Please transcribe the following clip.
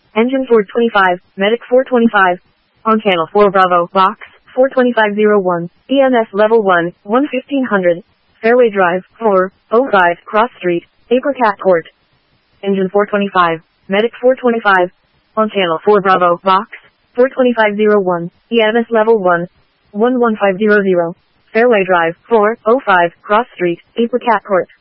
Engine 425, Medic 425. On channel 4 Bravo, box 42501, EMS level 1, 11500. Fairway Drive, 405, Cross Street, Apricot Court. Engine 425, Medic 425. On channel 4 Bravo, box 42501, EMS level 1, 11500. Fairway Drive, 405, Cross Street, Apricot Court.